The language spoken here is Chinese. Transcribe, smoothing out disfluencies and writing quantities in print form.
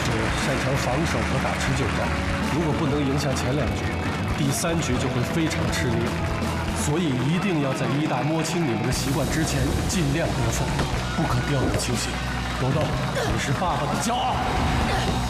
擅长防守和打持久战，如果不能赢下前2局，第3局就会非常吃力。所以一定要在一大摸清你们的习惯之前，尽量得分，不可掉以轻心。豆豆，你是爸爸的骄傲。